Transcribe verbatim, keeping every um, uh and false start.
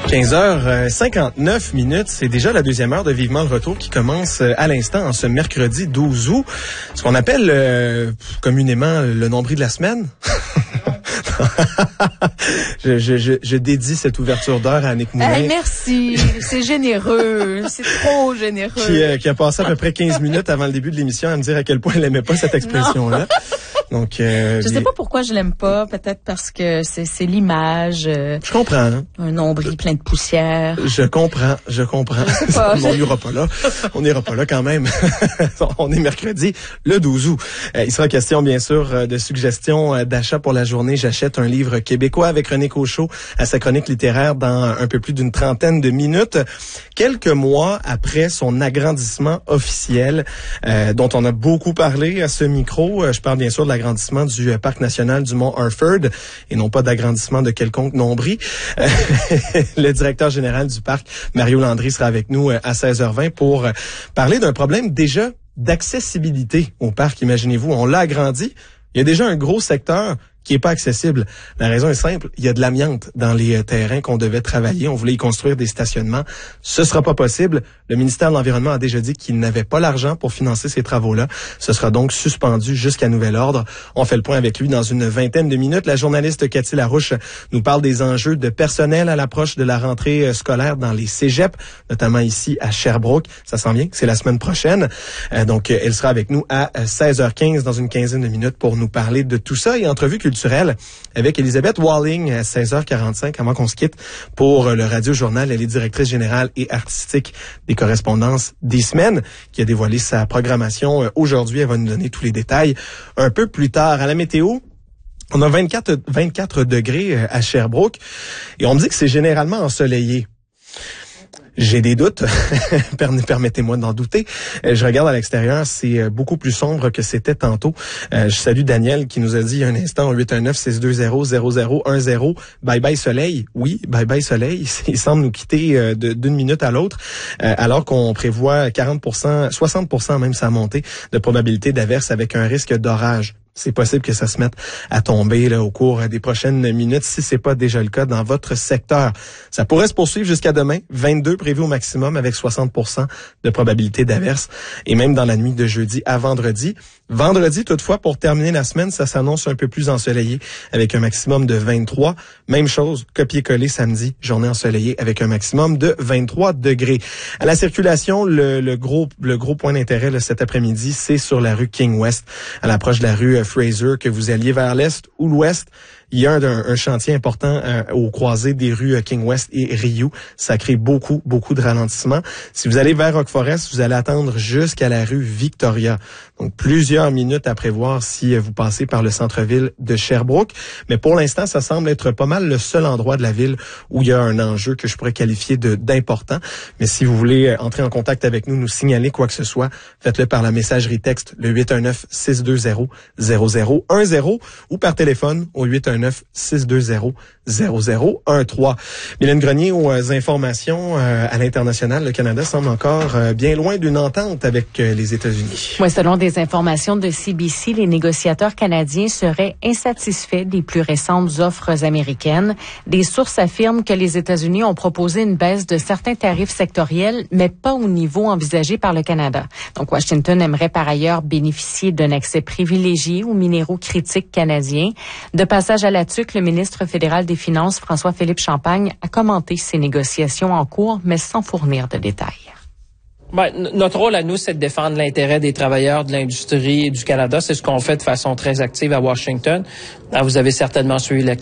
quinze heures cinquante-neuf minutes, c'est déjà la deuxième heure de Vivement le retour qui commence à l'instant en ce mercredi douze août. Ce qu'on appelle euh, communément le nombril de la semaine. je, je, je, je dédie cette ouverture d'heure à Annick Moulin. Hey, merci, c'est généreux, c'est trop généreux. Qui, euh, qui a passé à peu près quinze minutes avant le début de l'émission à me dire à quel point elle aimait pas cette expression-là. Donc, euh, je sais pas pourquoi je l'aime pas. Peut-être parce que c'est, c'est l'image. Euh, je comprends. Hein? Un nombril plein de poussière. Je comprends, je comprends. Je sais pas, on n'ira pas là. On n'ira pas là quand même. On est mercredi, le douze août. Euh, il sera question, bien sûr, de suggestions d'achat pour la journée. J'achète un livre québécois avec René Cochot à sa chronique littéraire dans un peu plus d'une trentaine de minutes. Quelques mois après son agrandissement officiel, euh, dont on a beaucoup parlé à ce micro, je parle bien sûr de la l'agrandissement du euh, parc national du Mont Harford et non pas d'agrandissement de quelconque nombril. Euh, le directeur général du parc, Mario Landry, sera avec nous euh, à seize heures vingt pour euh, parler d'un problème déjà d'accessibilité au parc. Imaginez-vous, on l'a agrandi. Il y a déjà un gros secteur qui est pas accessible. La raison est simple, il y a de l'amiante dans les euh, terrains qu'on devait travailler. On voulait y construire des stationnements. Ce sera pas possible. Le ministère de l'Environnement a déjà dit qu'il n'avait pas l'argent pour financer ces travaux-là. Ce sera donc suspendu jusqu'à nouvel ordre. On fait le point avec lui dans une vingtaine de minutes. La journaliste Cathy Larouche nous parle des enjeux de personnel à l'approche de la rentrée scolaire dans les cégeps, notamment ici à Sherbrooke. Ça sent bien, c'est la semaine prochaine. Euh, donc, elle sera avec nous à seize heures quinze dans une quinzaine de minutes pour nous parler de tout ça. Et entrevue culturelle avec Elisabeth Walling à seize heures quarante-cinq avant qu'on se quitte pour le Radio Journal. Elle est directrice générale et artistique des correspondances des semaines qui a dévoilé sa programmation aujourd'hui. Elle va nous donner tous les détails un peu plus tard. À la météo, on a vingt-quatre, vingt-quatre degrés à Sherbrooke et on me dit que c'est généralement ensoleillé. J'ai des doutes, permettez-moi d'en douter. Je regarde à l'extérieur, c'est beaucoup plus sombre que c'était tantôt. Je salue Daniel qui nous a dit il y a un instant au huit un neuf six deux zéro zéro zéro un zéro bye bye soleil. Oui, bye bye soleil. Il semble nous quitter de, d'une minute à l'autre, alors qu'on prévoit quarante pour cent, soixante pour cent même sa montée de probabilité d'averse avec un risque d'orage. C'est possible que ça se mette à tomber là au cours des prochaines minutes si c'est pas déjà le cas dans votre secteur. Ça pourrait se poursuivre jusqu'à demain, vingt-deux prévus au maximum avec soixante pour cent de probabilité d'averse et même dans la nuit de jeudi à vendredi. Vendredi, toutefois, pour terminer la semaine, ça s'annonce un peu plus ensoleillé avec un maximum de vingt-trois. Même chose, copier-coller samedi, journée ensoleillée avec un maximum de vingt-trois degrés. À la circulation, le, le gros le gros point d'intérêt là, cet après-midi, c'est sur la rue King West, à l'approche de la rue Fraser, que vous alliez vers l'est ou l'ouest. Il y a un, un chantier important euh, au croisé des rues King West et Rio. Ça crée beaucoup, beaucoup de ralentissement. Si vous allez vers Rock Forest, vous allez attendre jusqu'à la rue Victoria. Donc, plusieurs minutes à prévoir si vous passez par le centre-ville de Sherbrooke. Mais pour l'instant, ça semble être pas mal le seul endroit de la ville où il y a un enjeu que je pourrais qualifier de d'important. Mais si vous voulez entrer en contact avec nous, nous signaler quoi que ce soit, faites-le par la messagerie texte, le huit un neuf six deux zéro zéro zéro un zéro ou par téléphone au huit un neuf six deux zéro zéro zéro un trois. Mylène Grenier, aux informations euh, à l'international, le Canada semble encore euh, bien loin d'une entente avec euh, les États-Unis. Oui, selon des informations de C B C, les négociateurs canadiens seraient insatisfaits des plus récentes offres américaines. Des sources affirment que les États-Unis ont proposé une baisse de certains tarifs sectoriels, mais pas au niveau envisagé par le Canada. Donc, Washington aimerait par ailleurs bénéficier d'un accès privilégié aux minéraux critiques canadiens. De passage à la tuque, le ministre fédéral des Finances, François-Philippe Champagne, a commenté ces négociations en cours, mais sans fournir de détails. Ben, notre rôle à nous, c'est de défendre l'intérêt des travailleurs de l'industrie et du Canada. C'est ce qu'on fait de façon très active à Washington. Vous avez certainement suivi